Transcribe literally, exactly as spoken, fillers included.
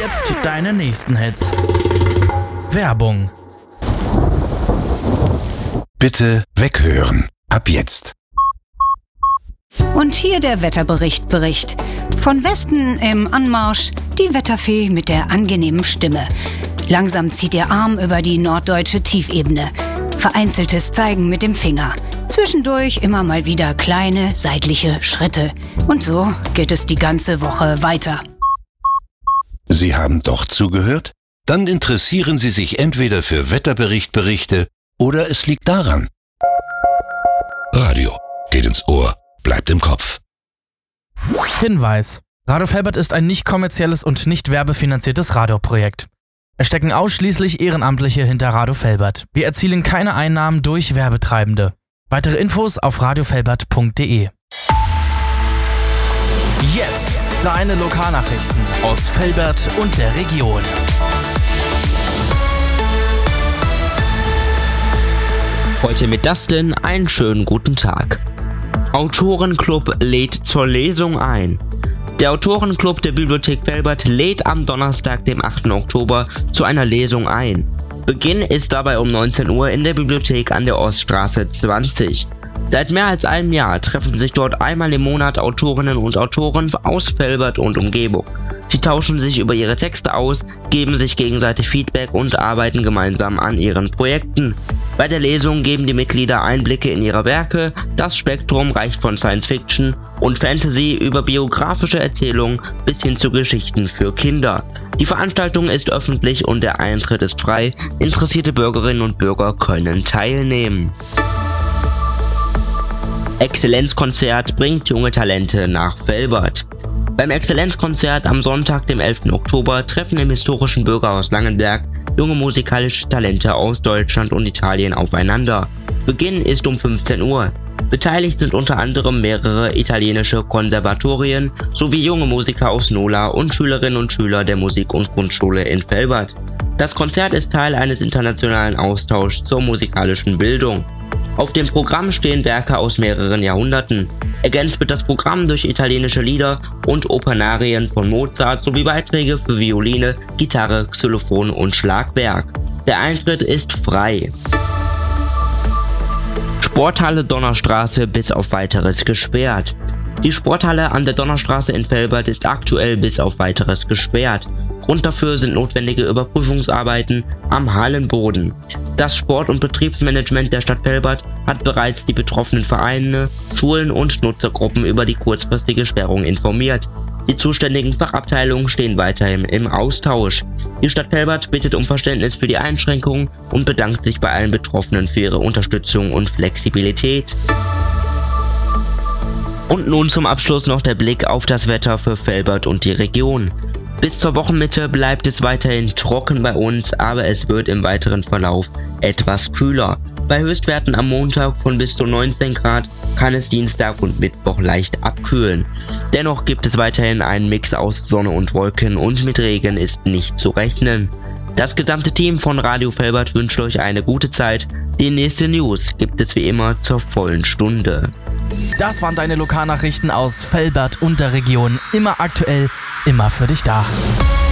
jetzt deine nächsten Hits. Werbung. Bitte weghören. Ab jetzt. Und hier der Wetterbericht Bericht. Von Westen im Anmarsch die Wetterfee mit der angenehmen Stimme. Langsam zieht ihr Arm über die norddeutsche Tiefebene. Vereinzeltes Zeigen mit dem Finger. Zwischendurch immer mal wieder kleine seitliche Schritte. Und so geht es die ganze Woche weiter. Sie haben doch zugehört? Dann interessieren Sie sich entweder für Wetterberichtberichte oder es liegt daran. Radio geht ins Ohr, bleibt im Kopf. Hinweis: Radio Velbert ist ein nicht kommerzielles und nicht werbefinanziertes Radioprojekt. Es stecken ausschließlich Ehrenamtliche hinter Radio Velbert. Wir erzielen keine Einnahmen durch Werbetreibende. Weitere Infos auf radio velbert punkt de. Jetzt deine Lokalnachrichten aus Velbert und der Region. Heute mit Dustin einen schönen guten Tag. Autorenclub lädt zur Lesung ein. Der Autorenclub der Bibliothek Velbert lädt am Donnerstag, dem achten Oktober, zu einer Lesung ein. Beginn ist dabei um neunzehn Uhr in der Bibliothek an der Oststraße zwanzig. Seit mehr als einem Jahr treffen sich dort einmal im Monat Autorinnen und Autoren aus Velbert und Umgebung. Sie tauschen sich über ihre Texte aus, geben sich gegenseitig Feedback und arbeiten gemeinsam an ihren Projekten. Bei der Lesung geben die Mitglieder Einblicke in ihre Werke. Das Spektrum reicht von Science Fiction und Fantasy über biografische Erzählungen bis hin zu Geschichten für Kinder. Die Veranstaltung ist öffentlich und der Eintritt ist frei. Interessierte Bürgerinnen und Bürger können teilnehmen. Exzellenzkonzert bringt junge Talente nach Velbert. Beim Exzellenzkonzert am Sonntag, dem elften Oktober, treffen im historischen Bürgerhaus Langenberg junge musikalische Talente aus Deutschland und Italien aufeinander. Beginn ist um fünfzehn Uhr. Beteiligt sind unter anderem mehrere italienische Konservatorien sowie junge Musiker aus Nola und Schülerinnen und Schüler der Musik- und Grundschule in Velbert. Das Konzert ist Teil eines internationalen Austauschs zur musikalischen Bildung. Auf dem Programm stehen Werke aus mehreren Jahrhunderten. Ergänzt wird das Programm durch italienische Lieder und Opernarien von Mozart sowie Beiträge für Violine, Gitarre, Xylophon und Schlagwerk. Der Eintritt ist frei. Sporthalle Donnerstraße bis auf Weiteres gesperrt. Die Sporthalle an der Donnerstraße in Velbert ist aktuell bis auf Weiteres gesperrt. Grund dafür sind notwendige Überprüfungsarbeiten am Hallenboden. Das Sport- und Betriebsmanagement der Stadt Velbert hat bereits die betroffenen Vereine, Schulen und Nutzergruppen über die kurzfristige Sperrung informiert. Die zuständigen Fachabteilungen stehen weiterhin im Austausch. Die Stadt Velbert bittet um Verständnis für die Einschränkungen und bedankt sich bei allen Betroffenen für ihre Unterstützung und Flexibilität. Und nun zum Abschluss noch der Blick auf das Wetter für Velbert und die Region. Bis zur Wochenmitte bleibt es weiterhin trocken bei uns, aber es wird im weiteren Verlauf etwas kühler. Bei Höchstwerten am Montag von bis zu neunzehn Grad kann es Dienstag und Mittwoch leicht abkühlen. Dennoch gibt es weiterhin einen Mix aus Sonne und Wolken und mit Regen ist nicht zu rechnen. Das gesamte Team von Radio Velbert wünscht euch eine gute Zeit. Die nächste News gibt es wie immer zur vollen Stunde. Das waren deine Lokalnachrichten aus Velbert und der Region. Immer aktuell, immer für dich da.